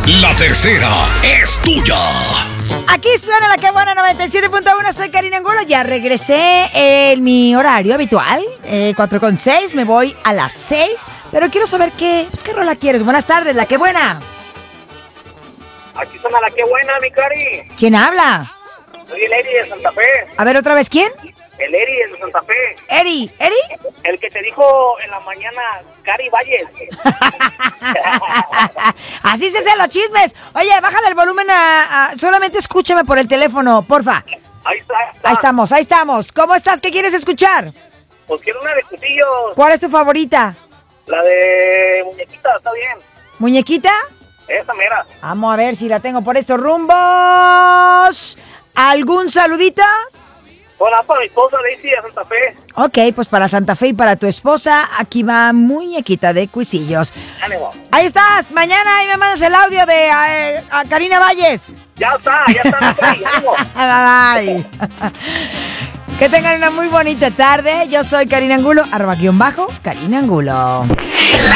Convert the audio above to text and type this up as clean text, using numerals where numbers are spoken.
La tercera es tuya. Aquí suena la que buena 97.1. Soy Karina Angulo. Ya regresé en mi horario habitual. 4:06. Me voy a las 6. Pero quiero saber qué rola quieres. Buenas tardes, la que buena. Aquí suena la que buena, mi Cari. ¿Quién habla? Soy el Eri de Santa Fe. A ver, otra vez, ¿quién? El Eri de Santa Fe. Eri. El que te dijo en la mañana, Cari Valles. Así se hacen los chismes. Oye, bájale el volumen solamente escúchame por el teléfono, porfa. Ahí está. Ahí estamos. ¿Cómo estás? ¿Qué quieres escuchar? Pues quiero una de Cutillos. ¿Cuál es tu favorita? La de Muñequita, está bien. ¿Muñequita? Esa mera. Vamos a ver si la tengo por estos rumbos. ¿Algún saludito? Hola, para mi esposa Daisy de Santa Fe. Ok, pues para Santa Fe y para tu esposa, aquí va Muñequita de Cuisillos. Ánimo. Ahí estás, mañana ahí me mandas el audio de a Karina Valles. Ya está, mi Cari, ánimo. Bye. Que tengan una muy bonita tarde. Yo soy Karina Angulo, @Karina Angulo.